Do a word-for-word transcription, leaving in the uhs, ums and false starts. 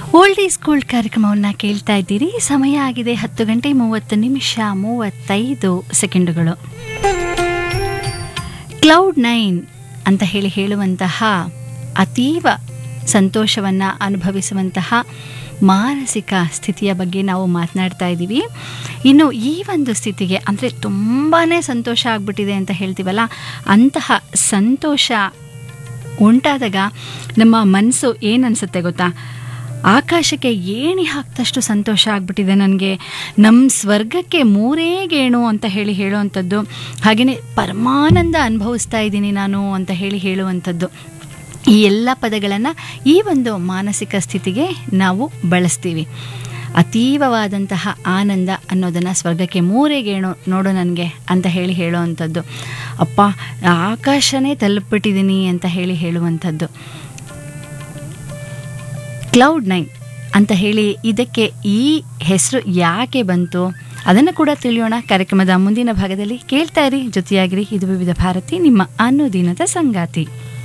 Old is gold ಕಾರ್ಯಕ್ರಮವನ್ನು ಕೇಳ್ತಾ ಇದ್ದೀರಿ. ಸಮಯ ಆಗಿದೆ ಹತ್ತು ಗಂಟೆ ಮೂವತ್ತು ನಿಮಿಷ ಮೂವತ್ತೈದು ಸೆಕೆಂಡುಗಳು. ಕ್ಲೌಡ್ ನೈನ್ ಅಂತ ಹೇಳಿ ಹೇಳುವಂತಹ ಅತೀವ ಸಂತೋಷವನ್ನು ಅನುಭವಿಸುವಂತಹ ಮಾನಸಿಕ ಸ್ಥಿತಿಯ ಬಗ್ಗೆ ನಾವು ಮಾತನಾಡ್ತಾ ಇದ್ದೀವಿ. ಇನ್ನು ಈ ಒಂದು ಸ್ಥಿತಿಗೆ ಅಂದರೆ ತುಂಬಾ ಸಂತೋಷ ಆಗ್ಬಿಟ್ಟಿದೆ ಅಂತ ಹೇಳ್ತೀವಲ್ಲ, ಅಂತಹ ಸಂತೋಷ ಉಂಟಾದಾಗ ನಮ್ಮ ಮನಸ್ಸು ಏನು ಅನಿಸುತ್ತೆ ಗೊತ್ತಾ? ಆಕಾಶಕ್ಕೆ ಏಣಿ ಹಾಕ್ದಷ್ಟು ಸಂತೋಷ ಆಗ್ಬಿಟ್ಟಿದೆ ನನಗೆ, ನಮ್ಮ ಸ್ವರ್ಗಕ್ಕೆ ಮೂರೇ ಗೇಣು ಅಂತ ಹೇಳಿ ಹೇಳುವಂಥದ್ದು, ಹಾಗೆಯೇ ಪರಮಾನಂದ ಅನುಭವಿಸ್ತಾ ಇದ್ದೀನಿ ನಾನು ಅಂತ ಹೇಳಿ ಹೇಳುವಂಥದ್ದು. ಈ ಎಲ್ಲ ಪದಗಳನ್ನು ಈ ಒಂದು ಮಾನಸಿಕ ಸ್ಥಿತಿಗೆ ನಾವು ಬಳಸ್ತೀವಿ. ಅತೀವವಾದಂತಹ ಆನಂದ ಅನ್ನೋದನ್ನು ಸ್ವರ್ಗಕ್ಕೆ ಮೂರೇ ಗೇಣು ನೋಡು ನನಗೆ ಅಂತ ಹೇಳಿ ಹೇಳುವಂಥದ್ದು, ಅಪ್ಪ ಆಕಾಶನೇ ತಲುಪಿಬಿಟ್ಟಿದ್ದೀನಿ ಅಂತ ಹೇಳಿ ಹೇಳುವಂಥದ್ದು. ಕ್ಲೌಡ್ ನೈನ್ ಅಂತ ಹೇಳಿ ಇದಕ್ಕೆ ಈ ಹೆಸರು ಯಾಕೆ ಬಂತು ಅದನ್ನು ಕೂಡ ತಿಳಿಯೋಣ ಕಾರ್ಯಕ್ರಮದ ಮುಂದಿನ ಭಾಗದಲ್ಲಿ. ಕೇಳ್ತಾ ಇರಿ, ಜೊತೆಯಾಗಿರಿ. ಇದು ವಿವಿಧ ಭಾರತಿ, ನಿಮ್ಮ ಅನುದಿನದ ಸಂಗಾತಿ.